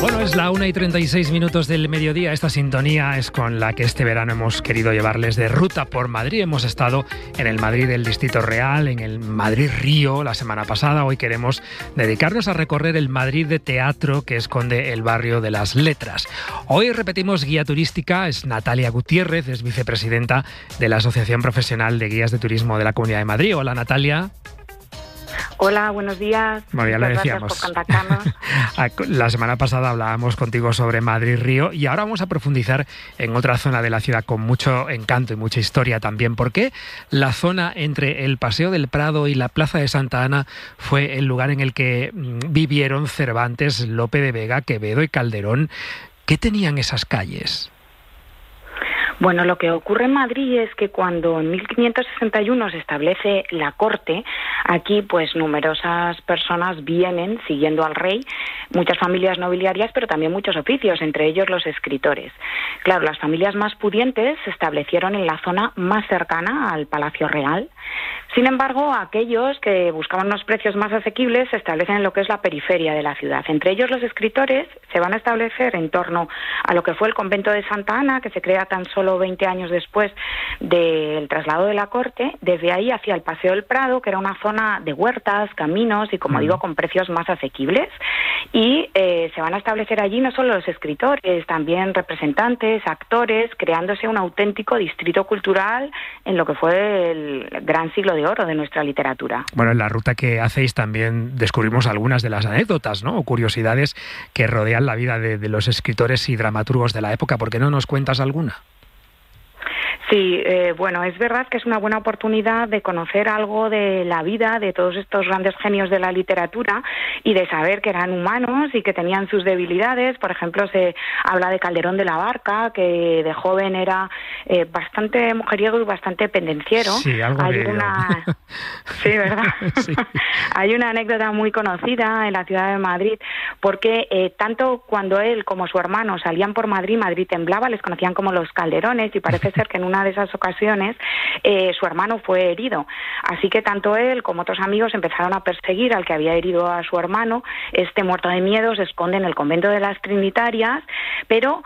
Bueno, es la 1:36 del mediodía. Esta sintonía es con la que este verano hemos querido llevarles de ruta por Madrid. Hemos estado en el Madrid del Distrito Real, en el Madrid Río la semana pasada. Hoy queremos dedicarnos a recorrer el Madrid de teatro que esconde el barrio de las Letras. Hoy repetimos guía turística. Es Natalia Gutiérrez, es vicepresidenta de la Asociación Profesional de Guías de Turismo de la Comunidad de Madrid. Hola, Natalia. Hola, buenos días. Bueno, ya lo decíamos. Gracias por contactarnos. La semana pasada hablábamos contigo sobre Madrid Río y ahora vamos a profundizar en otra zona de la ciudad con mucho encanto y mucha historia también. ¿Por qué la zona entre el Paseo del Prado y la Plaza de Santa Ana fue el lugar en el que vivieron Cervantes, Lope de Vega, Quevedo y Calderón? ¿Qué tenían esas calles? Bueno, lo que ocurre en Madrid es que cuando en 1561 se establece la corte, aquí pues numerosas personas vienen siguiendo al rey, muchas familias nobiliarias, pero también muchos oficios, entre ellos los escritores. Claro, las familias más pudientes se establecieron en la zona más cercana al Palacio Real. Sin embargo, aquellos que buscaban unos precios más asequibles se establecen en lo que es la periferia de la ciudad. Entre ellos los escritores se van a establecer en torno a lo que fue el convento de Santa Ana, que se crea tan solo 20 años después del traslado de la corte, desde ahí hacia el Paseo del Prado, que era una zona de huertas, caminos y, como digo, con precios más asequibles. Y se van a establecer allí no solo los escritores, también representantes, actores, creándose un auténtico distrito cultural en lo que fue el gran siglo de oro de nuestra literatura. Bueno, en la ruta que hacéis también descubrimos algunas de las anécdotas, ¿no?, o curiosidades que rodean la vida de los escritores y dramaturgos de la época. ¿Por qué no nos cuentas alguna? Sí, bueno, es verdad que es una buena oportunidad de conocer algo de la vida de todos estos grandes genios de la literatura y de saber que eran humanos y que tenían sus debilidades. Por ejemplo, se habla de Calderón de la Barca, que de joven era bastante mujeriego y bastante pendenciero. Sí, algo Hay de... una... Sí, ¿verdad? Sí. Hay una anécdota muy conocida en la ciudad de Madrid, porque tanto cuando él como su hermano salían por Madrid, Madrid temblaba, les conocían como los Calderones, y parece ser que en una de esas ocasiones su hermano fue herido. Así que tanto él como otros amigos empezaron a perseguir al que había herido a su hermano. Este, muerto de miedo, se esconde en el convento de las Trinitarias, pero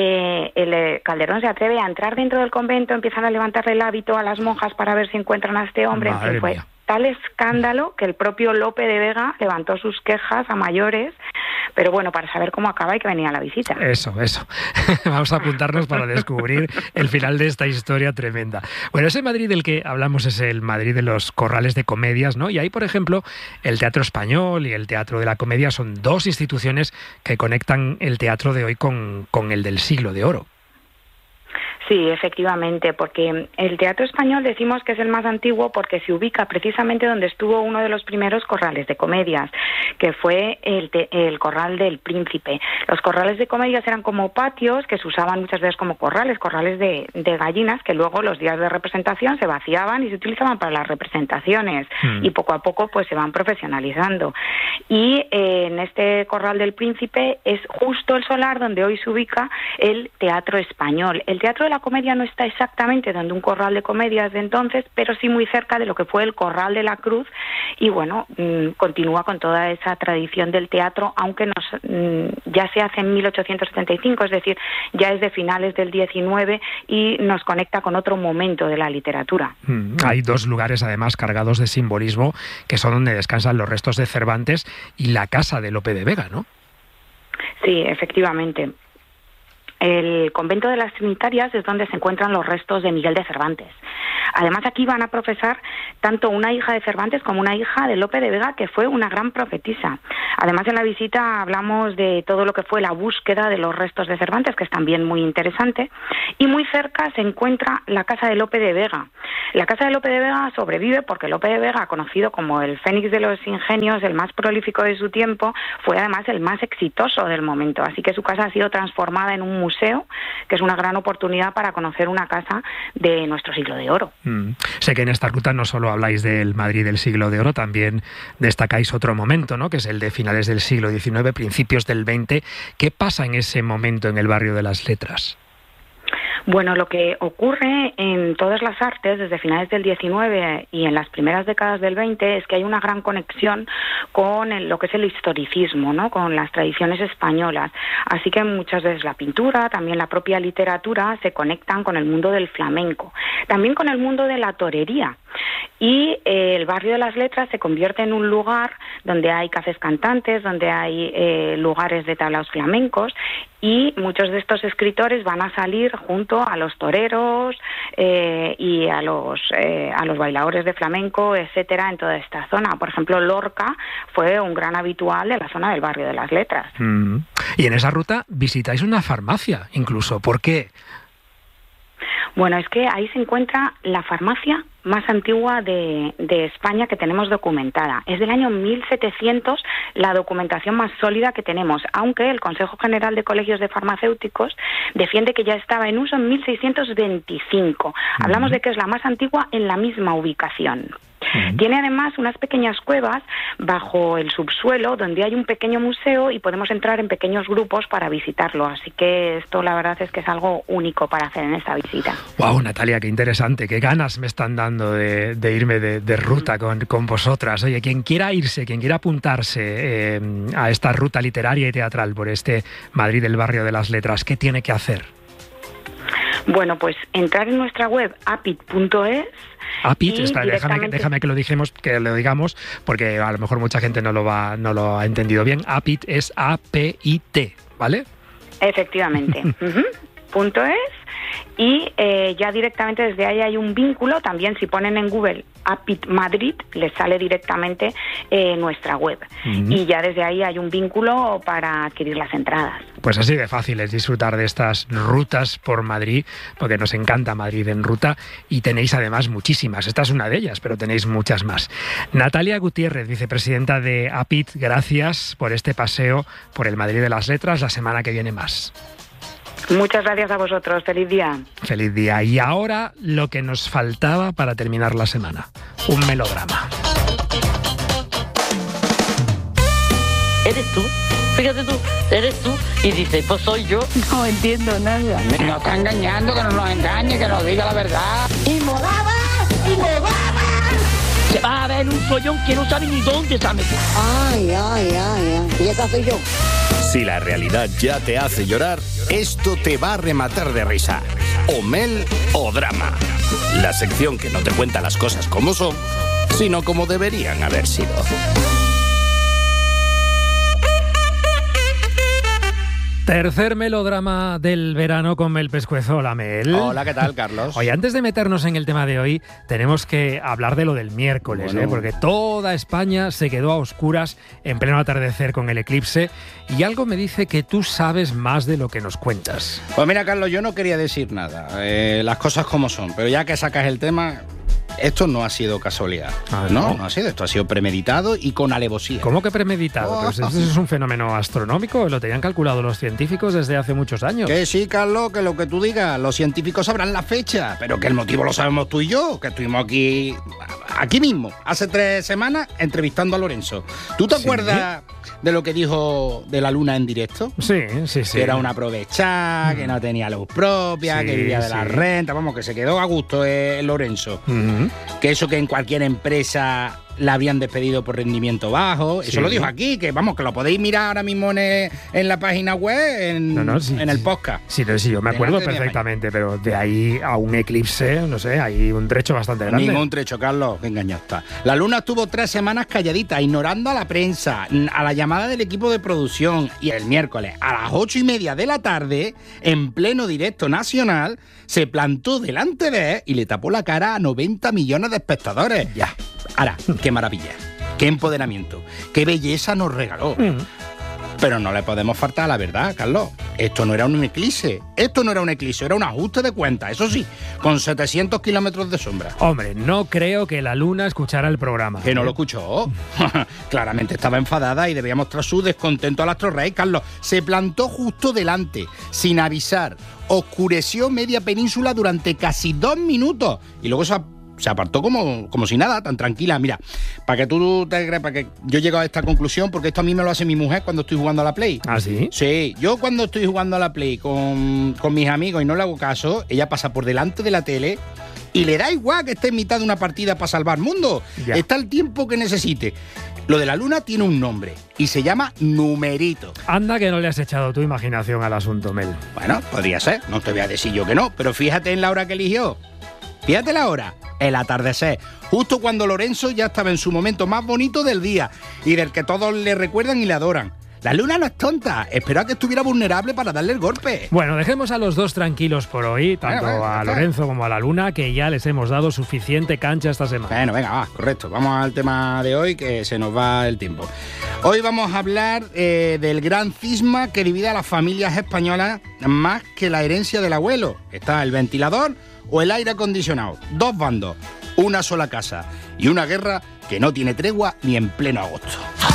el Calderón se atreve a entrar dentro del convento, empiezan a levantarle el hábito a las monjas para ver si encuentran a este hombre. Madre fue mía. Tal escándalo que el propio Lope de Vega levantó sus quejas a mayores, pero bueno, para saber cómo acaba hay que venir a la visita. Eso. Vamos a apuntarnos para descubrir el final de esta historia tremenda. Bueno, ese Madrid del que hablamos es el Madrid de los corrales de comedias, ¿no? Y ahí, por ejemplo, el Teatro Español y el Teatro de la Comedia son dos instituciones que conectan el teatro de hoy con el del Siglo de Oro. Sí, efectivamente, porque el Teatro Español decimos que es el más antiguo porque se ubica precisamente donde estuvo uno de los primeros corrales de comedias, que fue el Corral del Príncipe. Los corrales de comedias eran como patios que se usaban muchas veces como corrales de gallinas, que luego los días de representación se vaciaban y se utilizaban para las representaciones, y poco a poco pues se van profesionalizando. Y en este Corral del Príncipe es justo el solar donde hoy se ubica el Teatro Español. El Teatro de la Comedia no está exactamente donde un corral de comedias de entonces, pero sí muy cerca de lo que fue el Corral de la Cruz, y bueno, continúa con toda esa tradición del teatro, aunque ya se hace en 1875, es decir, ya es de finales del 19 y nos conecta con otro momento de la literatura. Hay dos lugares además cargados de simbolismo, que son donde descansan los restos de Cervantes y la casa de Lope de Vega, ¿no? Sí, efectivamente. El convento de las Trinitarias es donde se encuentran los restos de Miguel de Cervantes. Además, aquí van a profesar tanto una hija de Cervantes como una hija de Lope de Vega, que fue una gran profetisa. Además, en la visita hablamos de todo lo que fue la búsqueda de los restos de Cervantes, que es también muy interesante. Y muy cerca se encuentra la casa de Lope de Vega. La casa de Lope de Vega sobrevive porque Lope de Vega, conocido como el Fénix de los Ingenios, el más prolífico de su tiempo, fue además el más exitoso del momento. Así que su casa ha sido transformada en un museo, que es una gran oportunidad para conocer una casa de nuestro siglo de oro. Sé que en esta ruta no solo habláis del Madrid del siglo de oro, también destacáis otro momento, ¿no?, que es el de finales del siglo XIX, principios del XX. ¿Qué pasa en ese momento en el barrio de las Letras? Bueno, lo que ocurre en todas las artes desde finales del 19 y en las primeras décadas del 20 es que hay una gran conexión con lo que es el historicismo, ¿no? Con las tradiciones españolas. Así que muchas veces la pintura, también la propia literatura se conectan con el mundo del flamenco, también con el mundo de la torería. Y el barrio de las Letras se convierte en un lugar donde hay cafés cantantes, donde hay lugares de tablaos flamencos, y muchos de estos escritores van a salir junto a los toreros y a los bailadores de flamenco, etcétera, en toda esta zona. Por ejemplo, Lorca fue un gran habitual de la zona del barrio de las Letras. Y en esa ruta visitáis una farmacia, incluso. ¿Por qué? Bueno, es que ahí se encuentra la farmacia más antigua de España que tenemos documentada. Es del año 1700 la documentación más sólida que tenemos, aunque el Consejo General de Colegios de Farmacéuticos defiende que ya estaba en uso en 1625. Hablamos de que es la más antigua en la misma ubicación. Tiene además unas pequeñas cuevas bajo el subsuelo donde hay un pequeño museo y podemos entrar en pequeños grupos para visitarlo. Así que esto la verdad es que es algo único para hacer en esta visita. Wow, Natalia, qué interesante, qué ganas me están dando de irme de ruta con vosotras. Oye, quien quiera irse, quien quiera apuntarse a esta ruta literaria y teatral por este Madrid del barrio de las Letras, ¿qué tiene que hacer? Bueno, pues entrar en nuestra web apit.es. Apit, déjame que lo digamos, porque a lo mejor mucha gente no lo ha entendido bien. Apit es A-P-I-T, ¿vale? Efectivamente. .es. Y ya directamente desde ahí hay un vínculo. También si ponen en Google Apit Madrid, les sale directamente nuestra web. Y ya desde ahí hay un vínculo para adquirir las entradas. Pues así de fácil es disfrutar de estas rutas por Madrid, porque nos encanta Madrid en ruta, y tenéis además muchísimas. Esta es una de ellas, pero tenéis muchas más. Natalia Gutiérrez, vicepresidenta de Apit, gracias por este paseo por el Madrid de las Letras. La semana que viene más. Muchas gracias a vosotros. Feliz día. Feliz día. Y ahora lo que nos faltaba para terminar la semana. Un melodrama. ¿Eres tú? Fíjate tú, eres tú. Y dice, pues soy yo. No entiendo nada. Nos está engañando, que no nos engañe, que nos diga la verdad. ¡Y molaba! Se va a ver un follón que no sabe ni dónde se ha metido. Ay. Y esa soy yo. Si la realidad ya te hace llorar, esto te va a rematar de risa. O mel o drama. La sección que no te cuenta las cosas como son, sino como deberían haber sido. Tercer melodrama del verano con Mel Pescuezo. Hola, Mel. Hola, ¿qué tal, Carlos? Oye, antes de meternos en el tema de hoy, tenemos que hablar de lo del miércoles, porque toda España se quedó a oscuras en pleno atardecer con el eclipse, y algo me dice que tú sabes más de lo que nos cuentas. Pues mira, Carlos, yo no quería decir nada, las cosas como son, pero ya que sacas el tema... Esto no ha sido casualidad, no ha sido, esto ha sido premeditado y con alevosía. ¿Cómo que premeditado? Pues ¿eso es un fenómeno astronómico? ¿Lo tenían calculado los científicos desde hace muchos años? Que sí, Carlos, que lo que tú digas, los científicos sabrán la fecha, pero que el motivo lo sabemos tú y yo, que estuvimos aquí mismo, hace 3 semanas, entrevistando a Lorenzo. ¿Tú te acuerdas de lo que dijo de la luna en directo? Sí. Que era una aprovechada, que no tenía luz propia, que vivía de la renta, vamos, que se quedó a gusto Lorenzo. Que eso que en cualquier empresa la habían despedido por rendimiento bajo. Eso lo dijo aquí, que vamos, que lo podéis mirar ahora mismo en la página web, en el podcast. Sí, yo me acuerdo perfectamente, pero de ahí a un eclipse, no sé, hay un trecho bastante grande. Ningún trecho, Carlos, que engañado está. La luna estuvo 3 semanas calladita, ignorando a la prensa, a la llamada del equipo de producción, y el miércoles a las 8:30 de la tarde, en pleno directo nacional, se plantó delante de él y le tapó la cara a 90 millones de espectadores. Ya. Ahora, qué maravilla, qué empoderamiento, qué belleza nos regaló. Pero no le podemos faltar a la verdad, Carlos. Esto no era un eclipse, era un ajuste de cuentas, eso sí, con 700 kilómetros de sombra. Hombre, no creo que la luna escuchara el programa. ¿Que no lo escuchó? Claramente estaba enfadada y debía mostrar su descontento al astro rey, Carlos. Se plantó justo delante, sin avisar. Oscureció media península durante casi 2 minutos y luego se se apartó como si nada, tan tranquila. Mira, para que tú te creas, para que yo he llegado a esta conclusión, porque esto a mí me lo hace mi mujer cuando estoy jugando a la Play. ¿Ah, sí? Sí, yo cuando estoy jugando a la Play con mis amigos y no le hago caso, ella pasa por delante de la tele y le da igual que esté en mitad de una partida para salvar mundo. Ya. Está el tiempo que necesite. Lo de la luna tiene un nombre y se llama numerito. Anda que no le has echado tu imaginación al asunto, Mel. Bueno, podría ser, no te voy a decir yo que no, pero fíjate en la hora que eligió. Fíjate la hora, el atardecer, justo cuando Lorenzo ya estaba en su momento más bonito del día y del que todos le recuerdan y le adoran. La luna no es tonta, esperó a que estuviera vulnerable para darle el golpe. Bueno, dejemos a los dos tranquilos por hoy, tanto a Lorenzo como a la luna, que ya les hemos dado suficiente cancha esta semana. Bueno, venga, va, correcto. Vamos al tema de hoy, que se nos va el tiempo. Hoy vamos a hablar del gran cisma que divide a las familias españolas más que la herencia del abuelo. Está el ventilador o el aire acondicionado. Dos bandos, una sola casa y una guerra que no tiene tregua ni en pleno agosto.